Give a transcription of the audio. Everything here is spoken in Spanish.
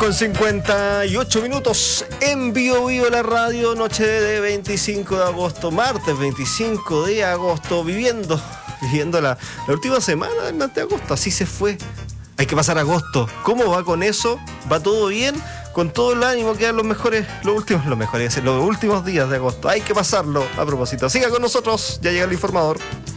10:58 en Bio la radio, noche de 25 de agosto, martes 25 de agosto, viviendo la última semana del mes de agosto, así se fue. Hay que pasar agosto. ¿Cómo va con eso? ¿Va todo bien? Con todo el ánimo quedan los últimos días de agosto. Hay que pasarlo. A propósito, siga con nosotros, ya llega el informador.